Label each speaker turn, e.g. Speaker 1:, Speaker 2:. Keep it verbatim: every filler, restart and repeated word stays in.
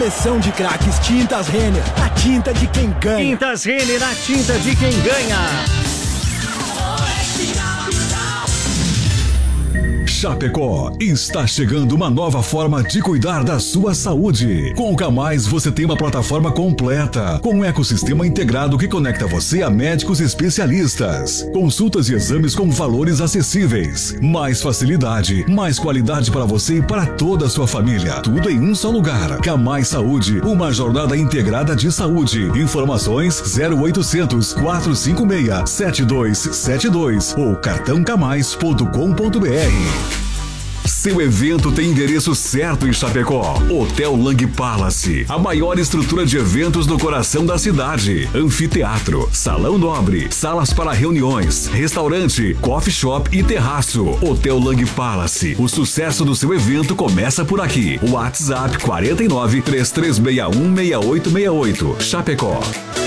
Speaker 1: seleção de craques. Tintas Renner, a tinta de quem ganha.
Speaker 2: Tintas Renner, a tinta de quem ganha.
Speaker 3: Chapecó, está chegando uma nova forma de cuidar da sua saúde. Com o Camais você tem uma plataforma completa, com um ecossistema integrado que conecta você a médicos especialistas. Consultas e exames com valores acessíveis. Mais facilidade, mais qualidade para você e para toda a sua família. Tudo em um só lugar. Camais Saúde, uma jornada integrada de saúde. Informações zero oitocentos, quatrocentos e cinquenta e seis, sete dois sete dois ou cartão camais ponto com ponto br. Seu evento tem endereço certo em Chapecó. Hotel Lang Palace, a maior estrutura de eventos no coração da cidade. Anfiteatro, salão nobre, salas para reuniões, restaurante, coffee shop e terraço. Hotel Lang Palace, o sucesso do seu evento começa por aqui. WhatsApp quarenta e nove, três três seis um, seis oito seis oito. Chapecó.